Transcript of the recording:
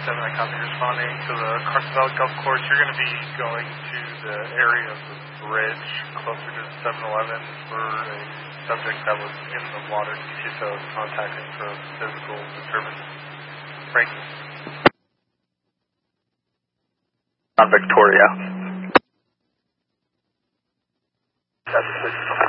I copy responding to the Carsonville Golf Course. You're going to be going to the area of the bridge closer to the 7-Eleven for a subject that was in the water. So contacting for physical disturbance. Breaking. On Victoria. That's